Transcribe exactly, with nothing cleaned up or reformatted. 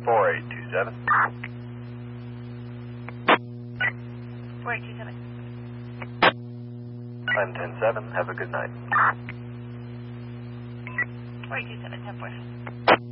four eight two seven. four eight two seven. ten ten seven, have a good night. four eight two seven, ten four.